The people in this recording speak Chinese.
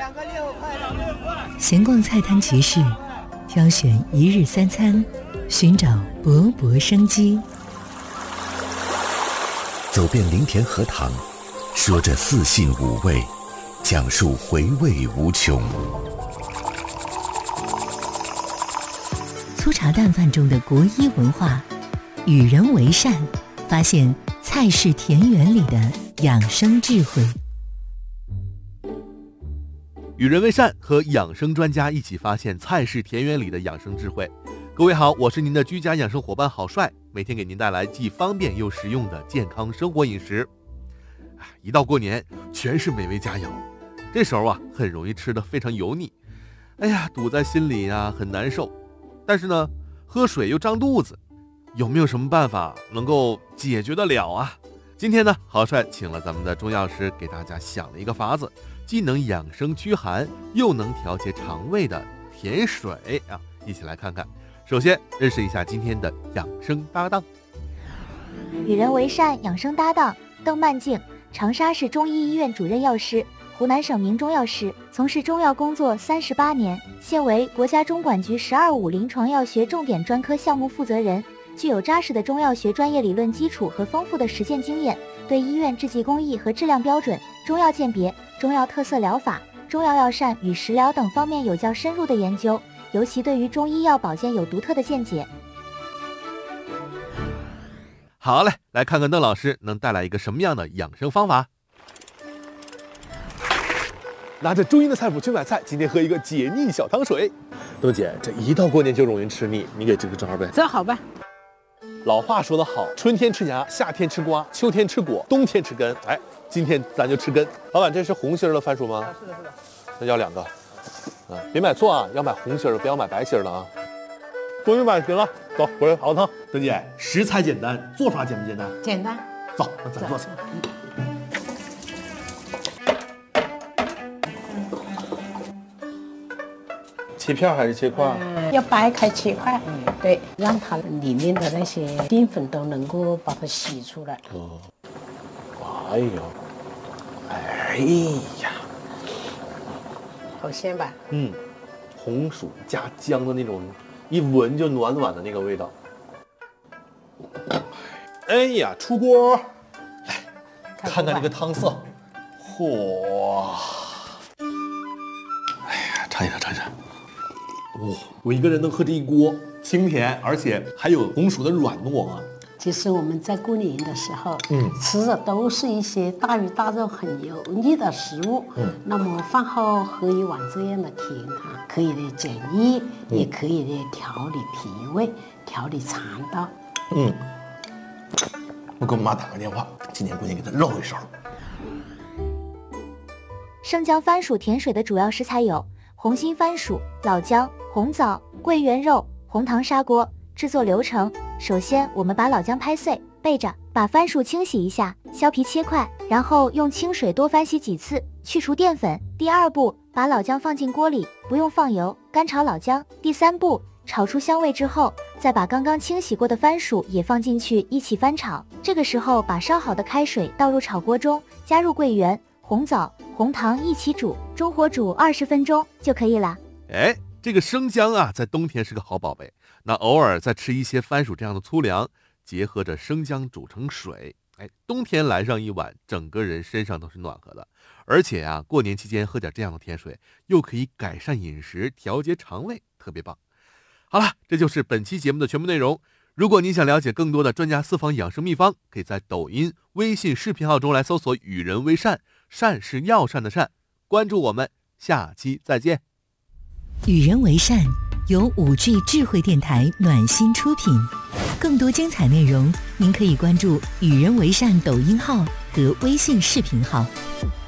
闲逛菜摊集市，挑选一日三餐，寻找勃勃生机。 走遍林田荷塘，说着四性五味，讲述回味无穷。 粗茶淡饭中的国医文化，与人为善，发现菜式田园里的养生智慧。 与人为善，和养生专家一起发现菜式田园里的养生智慧。各位好，我是您的居家养生伙伴郝帅，每天给您带来既方便又实用的健康生活饮食。一到过年，全是美味佳肴，这时候很容易吃得非常油腻，堵在心里很难受。但是呢，喝水又胀肚子，有没有什么办法能够解决得了啊？今天呢，郝帅请了咱们的中药师给大家想了一个法子，既能养生驱寒，又能调节肠胃的甜水一起来看看。首先认识一下今天的养生搭档。 与人为善养生搭档邓曼静，长沙市中医医院主任药师，湖南省名中药师，从事中药工作38年，现为国家中管局12.5临床药学重点专科项目负责人，具有扎实的中药学专业理论基础和丰富的实践经验，对医院制剂工艺和质量标准、中药鉴别、中药特色疗法、中药药膳与食疗等方面有较深入的研究，尤其对于中医药保健有独特的见解。 好嘞，来看看邓老师能带来一个什么样的养生方法。 拿着中医的菜谱去买菜，今天喝一个解腻小汤水。邓姐，这一到过年就容易吃腻，你给这个正好呗。 这好办。 老话说得好，春天吃芽，夏天吃瓜，秋天吃果，冬天吃根。今天咱就吃根。老板，这是红心的番薯吗？ 是的。 那要2个。别买错要买红心的，不要买白心的啊。终于买行了，走，回来熬汤。邓姐，食材简单，做法简不简单？ 简单。 走，那咱做起。切片还是切块？ 要掰开切块，对，让它里面的那些淀粉都能够把它洗出来。 哎呀， 好鲜吧？ 红薯加姜的那种，一闻就暖暖的那个味道。出锅，来看看这个汤色，嚯！尝一尝。我一个人能喝这一锅，清甜，而且还有红薯的软糯啊。 其实我们在过年的时候，吃的都是一些大鱼大肉很油腻的食物。那么饭后喝一碗这样的甜汤，可以的减腻，也可以的调理脾胃，调理肠道。 我给我妈打个电话，今年过年给她肉一手。 生姜番薯甜水的主要食材有红心番薯、老姜、红枣、桂圆肉、红糖砂锅。制作流程：首先，我们把老姜拍碎，备着；把番薯清洗一下，削皮切块，然后用清水多翻洗几次，去除淀粉。第二步，把老姜放进锅里，不用放油，干炒老姜。第三步，炒出香味之后，再把刚刚清洗过的番薯也放进去，一起翻炒。这个时候，把烧好的开水倒入炒锅中，加入桂圆、红枣、红糖一起煮，中火煮20分钟就可以了。 这个生姜在冬天是个好宝贝。那偶尔再吃一些番薯这样的粗粮，结合着生姜煮成水，冬天来上一碗，整个人身上都是暖和的。而且过年期间喝点这样的甜水，又可以改善饮食，调节肠胃，特别棒。好了，这就是本期节目的全部内容。如果您想了解更多的专家私房养生秘方，可以在抖音、微信视频号中来搜索“与人为善”，善是药膳的善。关注我们，下期再见。 与人为善由5G 智慧电台暖心出品，更多精彩内容您可以关注与人为善抖音号和微信视频号。